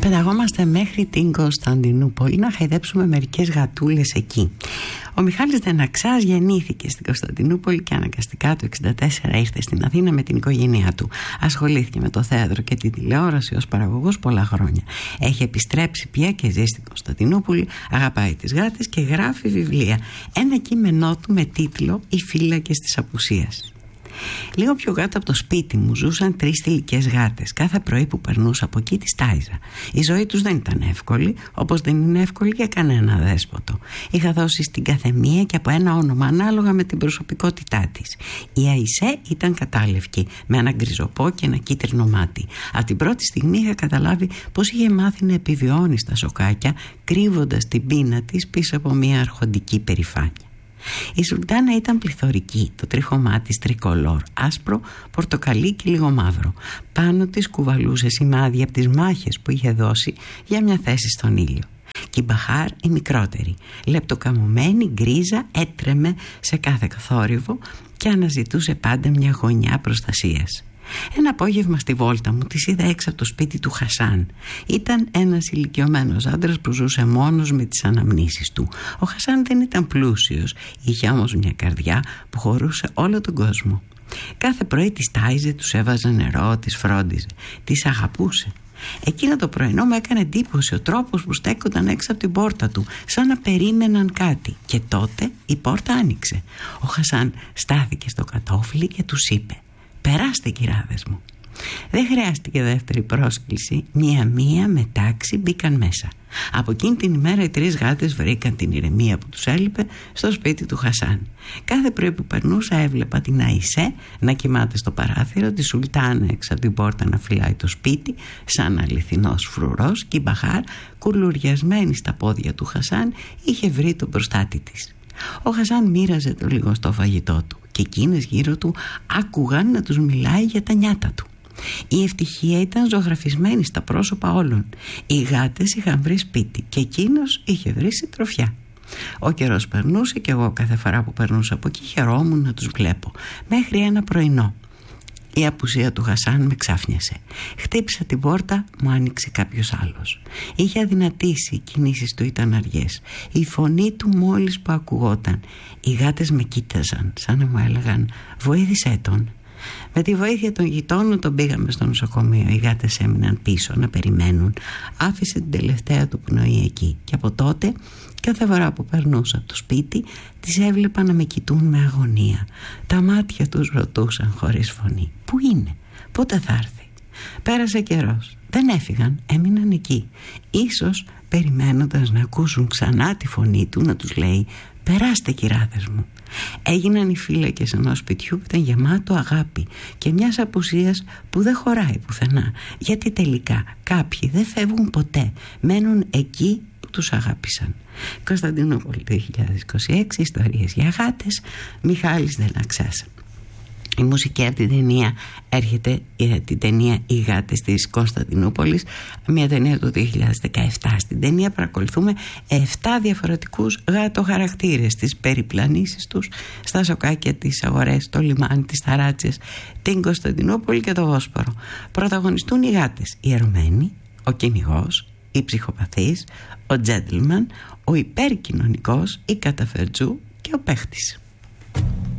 Πεταγόμαστε μέχρι την Κωνσταντινούπολη να χαϊδέψουμε μερικές γατούλες εκεί. Ο Μιχάλης Δεναξάς γεννήθηκε στην Κωνσταντινούπολη και αναγκαστικά το 1964 ήρθε στην Αθήνα με την οικογένειά του. Ασχολήθηκε με το θέατρο και τη τηλεόραση ως παραγωγός πολλά χρόνια. Έχει επιστρέψει πια και ζει στην Κωνσταντινούπολη, αγαπάει τις γάτες και γράφει βιβλία. Ένα κείμενό του με τίτλο «Οι φύλακες της απουσίας». Λίγο πιο κάτω από το σπίτι μου ζούσαν 3 θηλυκές γάτες. Κάθε πρωί που περνούσα από εκεί τις τάιζα. Η ζωή τους δεν ήταν εύκολη, όπως δεν είναι εύκολη για κανένα δέσποτο. Είχα δώσει στην καθεμία και από ένα όνομα ανάλογα με την προσωπικότητά της. Η Αϊσέ ήταν κατάλευκη, με ένα γκριζοπό και ένα κίτρινο μάτι. Από την πρώτη στιγμή είχα καταλάβει πως είχε μάθει να επιβιώνει στα σοκάκια, κρύβοντας την πείνα της πίσω από μια αρχοντική περηφάνεια. Η Σουλτάνα ήταν πληθωρική, το τρίχωμά της τρικολόρ, άσπρο, πορτοκαλί και λίγο μαύρο. Πάνω της κουβαλούσε σημάδια από τις μάχες που είχε δώσει για μια θέση στον ήλιο. Και η Μπαχάρ, η μικρότερη, λεπτοκαμωμένη, γκρίζα, έτρεμε σε κάθε θόρυβο και αναζητούσε πάντα μια γωνιά προστασίας. Ένα απόγευμα στη βόλτα μου της είδα έξω από το σπίτι του Χασάν. Ήταν ένας ηλικιωμένος άντρας που ζούσε μόνος με τις αναμνήσεις του. Ο Χασάν δεν ήταν πλούσιος, είχε όμως μια καρδιά που χωρούσε όλο τον κόσμο. Κάθε πρωί τις τάιζε, τους έβαζε νερό, τις φρόντιζε, τις αγαπούσε. Εκείνο το πρωινό μου έκανε εντύπωση ο τρόπος που στέκονταν έξω από την πόρτα του, σαν να περίμεναν κάτι. Και τότε η πόρτα άνοιξε. Ο Χασάν στάθηκε στο κατόφλι και τους είπε: «Περάστε, κυράδες μου». Δεν χρειάστηκε δεύτερη πρόσκληση. Μία-μία με τάξη μπήκαν μέσα. Από εκείνη την ημέρα οι 3 γάτες βρήκαν την ηρεμία που τους έλειπε στο σπίτι του Χασάν. Κάθε πρωί που περνούσα έβλεπα την Αϊσέ να κοιμάται στο παράθυρο, τη Σουλτάνα έξω από την πόρτα να φυλάει το σπίτι σαν αληθινός φρουρός και η Μπαχάρ, κουλουριασμένη στα πόδια του Χασάν, είχε βρει τον προστάτη της. Ο Χασάν μοίραζε το λίγο στο φαγητό του και εκείνες γύρω του άκουγαν να τους μιλάει για τα νιάτα του. Η ευτυχία ήταν ζωγραφισμένη στα πρόσωπα όλων. Οι γάτες είχαν βρει σπίτι και εκείνος είχε βρει συντροφιά. Ο καιρός περνούσε και εγώ κάθε φορά που περνούσα από εκεί χαιρόμουν να τους βλέπω, μέχρι ένα πρωινό. Η απουσία του Χασάν με ξάφνιασε. Χτύπησα την πόρτα, μου άνοιξε κάποιος άλλος. Είχε αδυνατήσει, οι κινήσεις του ήταν αργές. Η φωνή του μόλις που ακουγόταν. Οι γάτες με κοίταζαν, σαν να μου έλεγαν: «Βοήθησέ τον». Με τη βοήθεια των γειτόνων τον πήγαμε στο νοσοκομείο. Οι γάτες έμειναν πίσω να περιμένουν. Άφησε την τελευταία του πνοή εκεί. Και από τότε, κάθε φορά που περνούσα από το σπίτι, τις έβλεπα να με κοιτούν με αγωνία. Τα μάτια τους ρωτούσαν χωρίς φωνή: «Πού είναι, πότε θα έρθει?» Πέρασε καιρός. Δεν έφυγαν, έμειναν εκεί. Ίσως περιμένοντας να ακούσουν ξανά τη φωνή του να τους λέει: «Περάστε, κυράδες μου». Έγιναν οι φύλακες ενός σπιτιού που ήταν γεμάτο αγάπη και μιας απουσίας που δεν χωράει πουθενά, γιατί τελικά κάποιοι δεν φεύγουν ποτέ, μένουν εκεί που τους αγάπησαν. Κωνσταντινούπολη 2026, ιστορίες για γάτες, Μιχάλης Δεναξάς. Η μουσική από την ταινία έρχεται, την ταινία «Οι γάτες της Κωνσταντινούπολης», μια ταινία του 2017. Στην ταινία παρακολουθούμε 7 διαφορετικούς γάτοχαρακτήρες, τις περιπλανήσεις τους στα σοκάκια, τις αγορές, το λιμάνι, τις ταράτσες, την Κωνσταντινούπολη και το Βόσπορο. Πρωταγωνιστούν οι γάτες, η ερωμένη, ο κυνηγός, η ψυχοπαθής, ο gentleman, ο υπερκοινωνικός, η καταφερτζού και ο παίχτης.